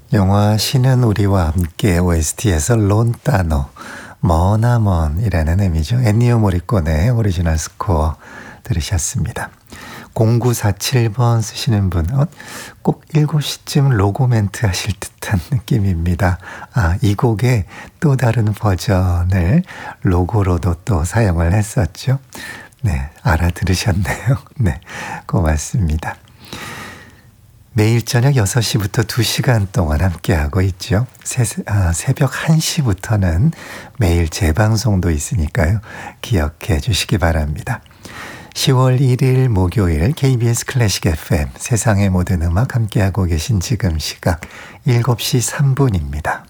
영화 신은 우리와 함께 OST에서 론따노, 머나먼이라는 의미죠. 엔니오 모리코네의 오리지널 스코어 들으셨습니다. 0947번 쓰시는 분, 꼭 7시쯤 로고 멘트 하실 듯한 느낌입니다. 이 곡의 또 다른 버전을 로고로도 또 사용을 했었죠. 네, 알아들으셨네요. 네, 고맙습니다. 매일 저녁 6시부터 2시간 동안 함께하고 있죠. 새벽 1시부터는 매일 재방송도 있으니까요. 기억해 주시기 바랍니다. 10월 1일 목요일 KBS 클래식 FM 세상의 모든 음악 함께하고 계신 지금 시각 7시 3분입니다.